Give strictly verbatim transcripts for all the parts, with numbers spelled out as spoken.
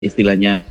istilahnya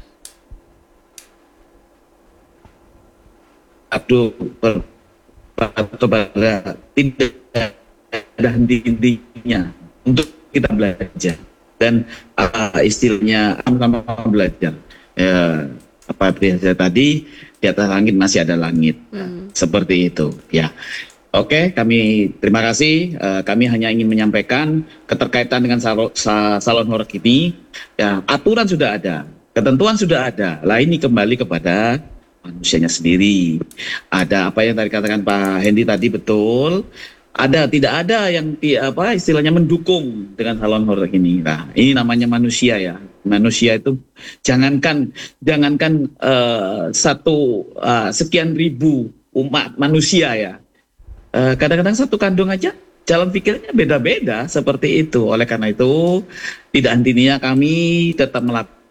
aduh per, atau pada tidak ada henti-hentinya untuk kita belajar dan uh, istilahnya sama-sama belajar. Ya, apa biasa tadi di atas langit masih ada langit, hmm. seperti itu ya. Oke, kami terima kasih. Uh, kami hanya ingin menyampaikan keterkaitan dengan salon, salon horor ini. Ya, aturan sudah ada, ketentuan sudah ada. Lah ini kembali kepada manusianya sendiri. Ada apa yang tadi katakan Pak Hendy tadi betul. Ada tidak ada yang apa istilahnya mendukung dengan salon horor ini. Nah, ini namanya manusia ya. Manusia itu jangankan jangankan uh, satu uh, sekian ribu umat manusia ya. Uh, kadang-kadang satu kandung aja jalan pikirnya beda-beda seperti itu. Oleh karena itu tidak hentinya kami tetap melakukan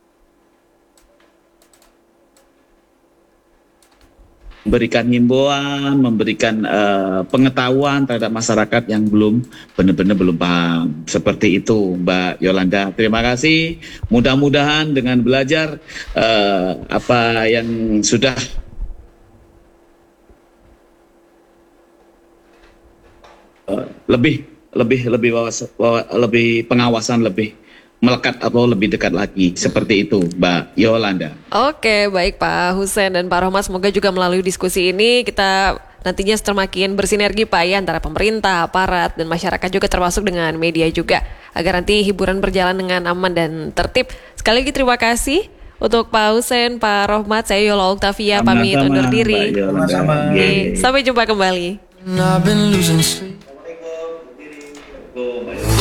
memberikan himbauan, memberikan uh, pengetahuan terhadap masyarakat yang belum benar-benar belum paham. Seperti itu, Mbak Yolanda. Terima kasih. Mudah-mudahan dengan belajar uh, apa yang sudah uh, lebih lebih lebih wawas, wawas, lebih pengawasan lebih melekat atau lebih dekat lagi. Seperti itu, Mbak Yolanda. Oke, baik Pak Hussein dan Pak Rohmat. Semoga juga melalui diskusi ini kita nantinya semakin bersinergi Pak ya antara pemerintah, aparat, dan masyarakat juga termasuk dengan media juga. Agar nanti hiburan berjalan dengan aman dan tertib. Sekali lagi terima kasih untuk Pak Hussein, Pak Rohmat. Saya Yola Oktavia pamit undur diri. Oke, sampai jumpa kembali.